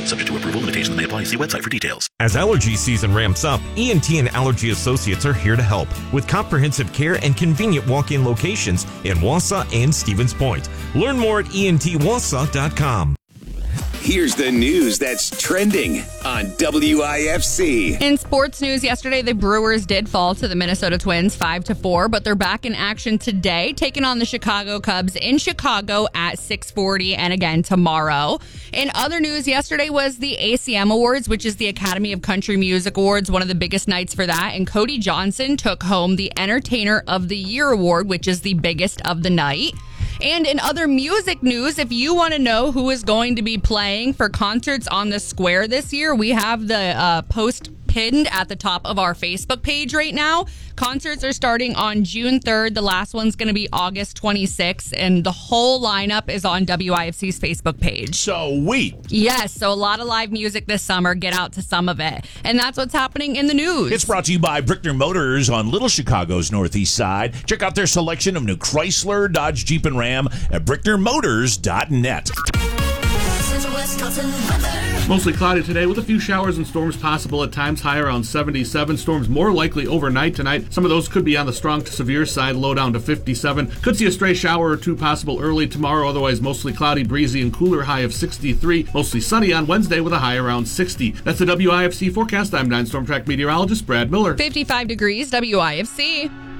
review. Subject to approval, limitations may apply. See website for details. As allergy season ramps up, ENT and Allergy Associates are here to help with comprehensive care and convenient walk-in locations in Wausau and Stevens Point. Learn more at entwausau.com. Here's the news that's trending on WIFC. In sports news yesterday, the Brewers did fall to the Minnesota Twins 5-4, but they're back in action today, taking on the Chicago Cubs in Chicago at 6:40 and again tomorrow. In other news, yesterday was the ACM Awards, which is the Academy of Country Music Awards, one of the biggest nights for that. And Cody Johnson took home the Entertainer of the Year Award, which is the biggest of the night. And in other music news, if you want to know who is going to be playing for concerts on the Square this year, we have the post pinned at the top of our Facebook page right now. Concerts are starting on June 3rd. The last one's going to be August 26th, and the whole lineup is on WIFC's Facebook page. Sweet. Yes, so a lot of live music this summer. Get out to some of it. And that's what's happening in the news. It's brought to you by Brickner Motors on Little Chicago's northeast side. Check out their selection of new Chrysler, Dodge, Jeep, and Ram at bricknermotors.net. Mostly cloudy today with a few showers and storms possible at times, high around 77. Storms more likely overnight tonight. Some of those could be on the strong to severe side, low down to 57. Could see a stray shower or two possible early tomorrow, otherwise mostly cloudy, breezy, and cooler, high of 63. Mostly sunny on Wednesday with a high around 60. That's the WIFC forecast. I'm 9 Storm Track meteorologist Brad Miller. 55 degrees, WIFC.